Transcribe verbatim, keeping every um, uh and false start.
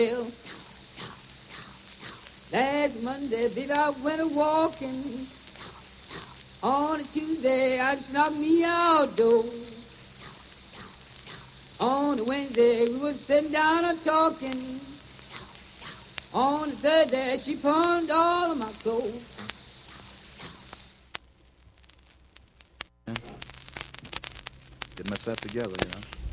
Last Monday, baby, I went a walking. On a Tuesday, I snuck me outdoors. On a Wednesday, we was sitting down and talking. On a Thursday, she pawned all of my clothes. Getting myself together, you know.